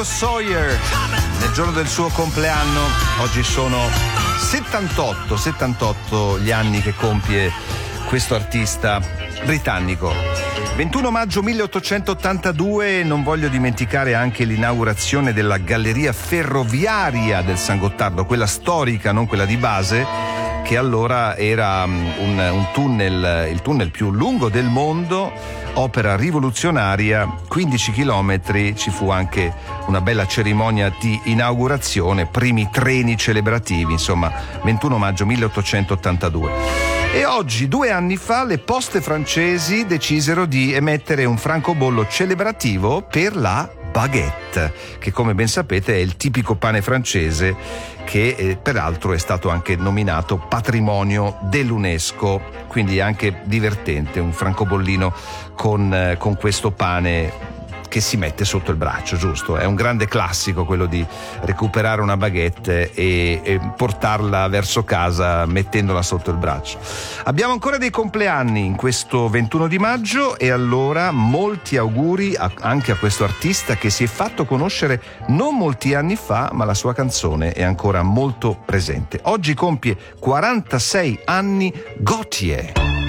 Andrew Sawyer nel giorno del suo compleanno. Oggi sono 78 gli anni che compie questo artista britannico. 21 maggio 1882, non voglio dimenticare anche l'inaugurazione della galleria ferroviaria del San Gottardo, quella storica, non quella di base, che allora era un tunnel, il tunnel più lungo del mondo, opera rivoluzionaria, 15 chilometri, ci fu anche una bella cerimonia di inaugurazione, primi treni celebrativi, insomma, 21 maggio 1882. E oggi, 2 anni fa, le poste francesi decisero di emettere un francobollo celebrativo per la baguette, che come ben sapete è il tipico pane francese che peraltro è stato anche nominato patrimonio dell'UNESCO, quindi è anche divertente un francobollino con questo pane che si mette sotto il braccio, giusto? È un grande classico quello di recuperare una baguette e portarla verso casa mettendola sotto il braccio. Abbiamo ancora dei compleanni in questo 21 di maggio e allora molti auguri anche a questo artista che si è fatto conoscere non molti anni fa, ma la sua canzone è ancora molto presente. Oggi compie 46 anni Gautier.